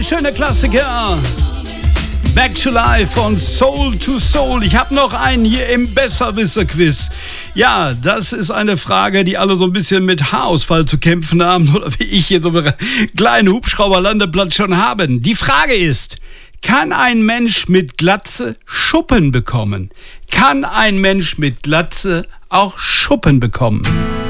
schöner Klassiker. Back to Life von Soul to Soul. Ich habe noch einen hier im Besserwisser-Quiz. Ja, das ist eine Frage, die alle so ein bisschen mit Haarausfall zu kämpfen haben oder wie ich hier so einen kleinen Hubschrauberlandeplatz schon haben. Die Frage ist, kann ein Mensch mit Glatze Schuppen bekommen? Kann ein Mensch mit Glatze auch Schuppen bekommen?